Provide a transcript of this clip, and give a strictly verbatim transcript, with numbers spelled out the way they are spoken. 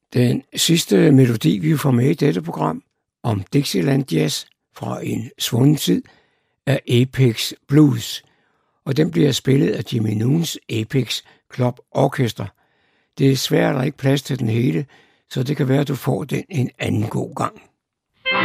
Den sidste melodi, vi får med i dette program om Dixieland Jazz fra en svunden tid, er Apex Blues, og den bliver spillet af Jimmy Noons Apex Club Orchestra. Det er svært, at der ikke plads til den hele, så det kan være, at du får den en anden god gang.